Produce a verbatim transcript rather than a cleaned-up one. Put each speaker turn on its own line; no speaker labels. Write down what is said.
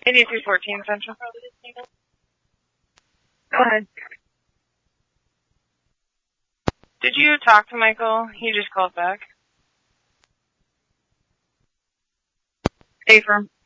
eighty-three fourteen Central. Go ahead. Did you talk to Michael? He just called back. A-firm.